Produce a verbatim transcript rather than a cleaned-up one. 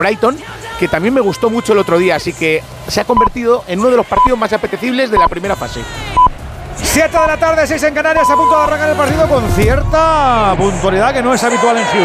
Brighton, que también me gustó mucho el otro día, así que se ha convertido en uno de los partidos más apetecibles de la primera fase. siete de la tarde, seis en Canarias, a punto de arrancar el partido con cierta puntualidad que no es habitual en Houston.